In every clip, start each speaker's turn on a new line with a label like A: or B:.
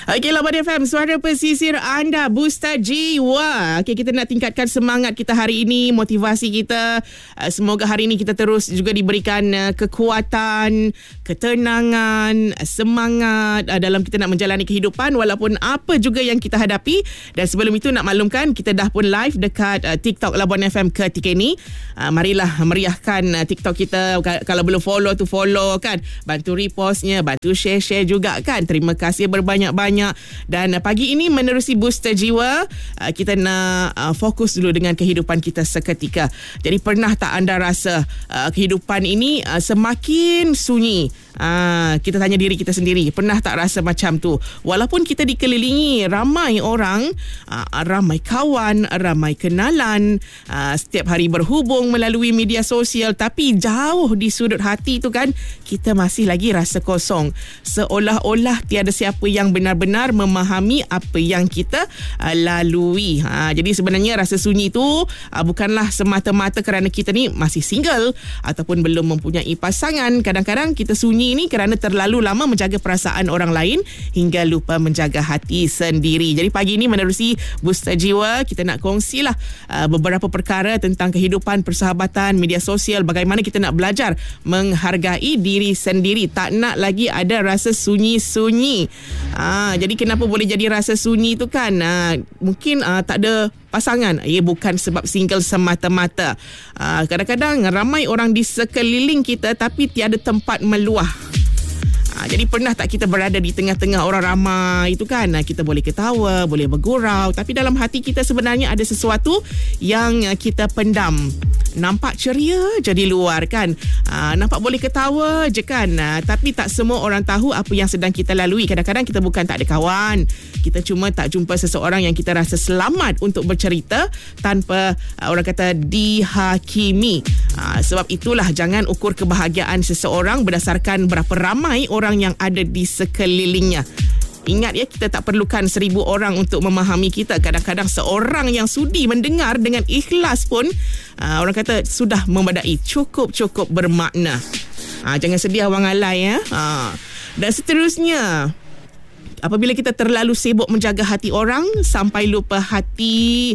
A: Okey, Lawan FM, suara pesisir anda, booster jiwa. Okey, kita nak tingkatkan semangat kita hari ini, motivasi kita. Semoga hari ini kita terus juga diberikan kekuatan, ketenangan, semangat dalam kita nak menjalani kehidupan walaupun apa juga yang kita hadapi. Dan sebelum itu nak maklumkan, kita dah pun live dekat TikTok Labuan FM ketika ini. Marilah meriahkan TikTok kita. Kalau belum follow tu follow kan. Bantu repostnya, bantu share-share juga kan. Terima kasih berbanyak-banyak. Dan pagi ini menerusi booster jiwa, kita nak fokus dulu dengan kehidupan kita seketika. Jadi pernah tak anda rasa kehidupan ini semakin sunyi? Kita tanya diri kita sendiri, pernah tak rasa macam tu? Walaupun kita dikelilingi ramai orang, ramai kawan, ramai kenalan, setiap hari berhubung melalui media sosial, tapi jauh di sudut hati tu kan, kita masih lagi rasa kosong. Seolah-olah tiada siapa yang benar-benar memahami apa yang kita lalui. Jadi sebenarnya rasa sunyi tu bukanlah semata-mata kerana kita ni masih single ataupun belum mempunyai pasangan. Kadang-kadang kita sunyi ini kerana terlalu lama menjaga perasaan orang lain hingga lupa menjaga hati sendiri. Jadi pagi ini menerusi booster jiwa, kita nak kongsilah beberapa perkara tentang kehidupan, persahabatan, media sosial, bagaimana kita nak belajar menghargai diri sendiri, tak nak lagi ada rasa sunyi-sunyi. Jadi kenapa boleh jadi rasa sunyi tu kan? Mungkin tak ada pasangan. Bukan sebab single semata-mata. Kadang-kadang ramai orang di sekeliling kita tapi tiada tempat meluah. Jadi pernah tak kita berada di tengah-tengah orang ramai itu kan, kita boleh ketawa, boleh bergurau, tapi dalam hati kita sebenarnya ada sesuatu yang kita pendam. Nampak ceria je di luar kan, nampak boleh ketawa je kan, tapi tak semua orang tahu apa yang sedang kita lalui. Kadang-kadang kita bukan tak ada kawan, kita cuma tak jumpa seseorang yang kita rasa selamat untuk bercerita tanpa orang kata dihakimi. Sebab itulah jangan ukur kebahagiaan seseorang berdasarkan berapa ramai orang yang ada di sekelilingnya. Ingat ya, kita tak perlukan 1,000 orang untuk memahami kita. Kadang-kadang seorang yang sudi mendengar dengan ikhlas pun orang kata sudah memadai, cukup bermakna. Jangan sedih awang alai ya. Dan seterusnya, apabila kita terlalu sibuk menjaga hati orang sampai lupa hati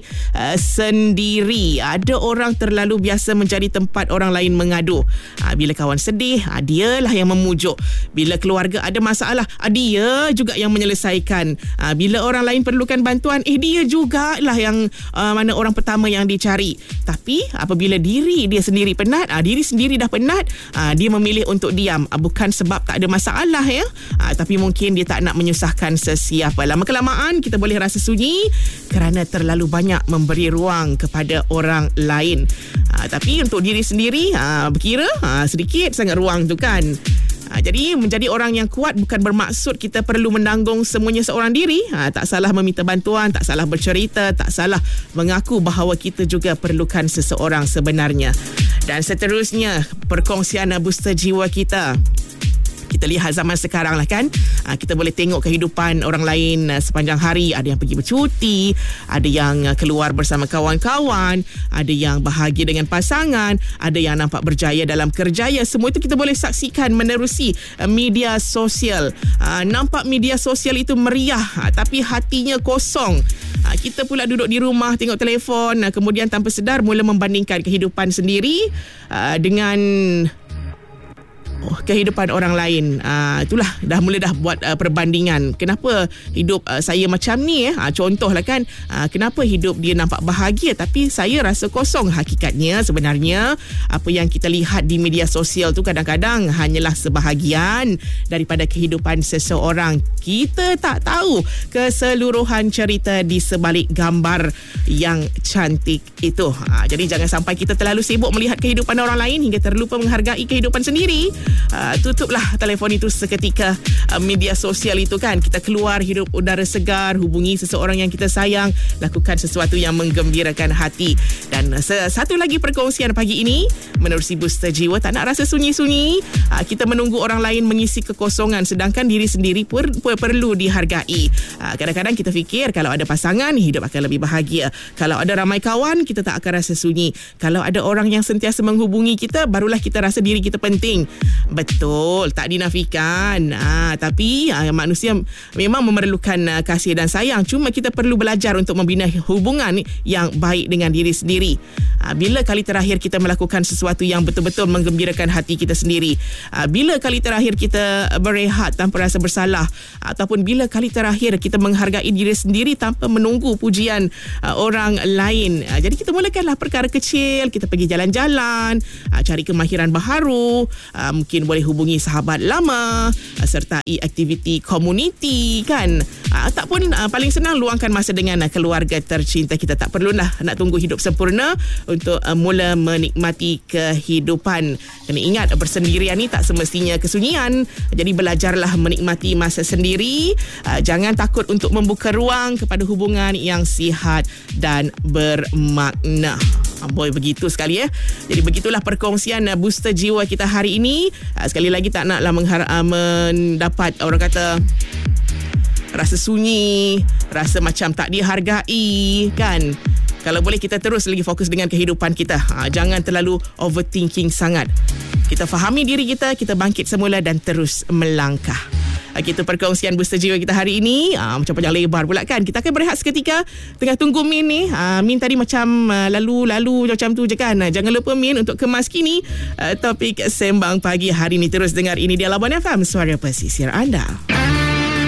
A: sendiri. Ada orang terlalu biasa menjadi tempat orang lain mengadu. Bila kawan sedih, dialah yang memujuk. Bila keluarga ada masalah, dia juga yang menyelesaikan. Bila orang lain perlukan bantuan, dia jugalah yang mana orang pertama yang dicari. Tapi apabila diri dia sendiri penat, diri sendiri dah penat, dia memilih untuk diam. Bukan sebab tak ada masalah ya, tapi mungkin dia tak nak menyusahkan sesiapa. Lama-kelamaan kita boleh rasa sunyi kerana terlalu banyak memberi ruang kepada orang lain. Tapi untuk diri sendiri, berkira sedikit sangat ruang tu kan. Jadi menjadi orang yang kuat bukan bermaksud kita perlu menanggung semuanya seorang diri. Tak salah meminta bantuan, tak salah bercerita, tak salah mengaku bahawa kita juga perlukan seseorang sebenarnya. Dan seterusnya, perkongsian booster jiwa kita. Kita lihat zaman sekarang lah kan, kita boleh tengok kehidupan orang lain sepanjang hari. Ada yang pergi bercuti, ada yang keluar bersama kawan-kawan, ada yang bahagia dengan pasangan, ada yang nampak berjaya dalam kerjaya. Semua itu kita boleh saksikan menerusi media sosial. Nampak media sosial itu meriah, tapi hatinya kosong. Kita pula duduk di rumah tengok telefon, kemudian tanpa sedar mula membandingkan kehidupan sendiri dengan kehidupan orang lain. Itulah dah buat perbandingan. Kenapa hidup saya macam ni contohlah kan, kenapa hidup dia nampak bahagia tapi saya rasa kosong. Hakikatnya sebenarnya apa yang kita lihat di media sosial tu kadang-kadang hanyalah sebahagian daripada kehidupan seseorang. Kita tak tahu keseluruhan cerita di sebalik gambar yang cantik itu. Jadi jangan sampai kita terlalu sibuk melihat kehidupan orang lain hingga terlupa menghargai kehidupan sendiri. Tutuplah telefon itu seketika. Media sosial itu kan, kita keluar hirup udara segar, hubungi seseorang yang kita sayang, lakukan sesuatu yang menggembirakan hati. Dan satu lagi perkongsian pagi ini menerusi booster jiwa, tak nak rasa sunyi-sunyi. Kita menunggu orang lain mengisi kekosongan sedangkan diri sendiri perlu dihargai. Kadang-kadang kita fikir kalau ada pasangan hidup akan lebih bahagia, kalau ada ramai kawan kita tak akan rasa sunyi, kalau ada orang yang sentiasa menghubungi kita barulah kita rasa diri kita penting. Betul, tak dinafikan. Tapi manusia memang memerlukan kasih dan sayang. Cuma kita perlu belajar untuk membina hubungan yang baik dengan diri sendiri. Bila kali terakhir kita melakukan sesuatu yang betul-betul menggembirakan hati kita sendiri? Bila kali terakhir kita berehat tanpa rasa bersalah? Ataupun bila kali terakhir kita menghargai diri sendiri tanpa menunggu pujian orang lain? Jadi kita mulakanlah perkara kecil. Kita pergi jalan-jalan, cari kemahiran baharu, mungkin boleh hubungi sahabat lama, sertai aktiviti komuniti kan. Ataupun paling senang luangkan masa dengan keluarga tercinta kita. Tak perlulah nak tunggu hidup sempurna untuk mula menikmati kehidupan. Kena ingat, bersendirian ni tak semestinya kesunyian. Jadi belajarlah menikmati masa sendiri. Jangan takut untuk membuka ruang kepada hubungan yang sihat dan bermakna. Boy, begitu sekali ya. Jadi begitulah perkongsian booster jiwa kita hari ini. Sekali lagi tak naklah mendapat orang kata rasa sunyi, rasa macam tak dihargai kan. Kalau boleh kita terus lagi fokus dengan kehidupan kita. Jangan terlalu overthinking sangat. Kita fahami diri kita, kita bangkit semula dan terus melangkah. Itu perkongsian booster jiwa kita hari ini. Macam panjang lebar pula kan. Kita akan berehat seketika. Tengah tunggu Min ni. Min tadi macam lalu macam tu je kan. Jangan lupa Min untuk kemas kini topik Sembang Pagi hari ni. Terus dengar ini di Labuan FM, Suara Pesisir Anda.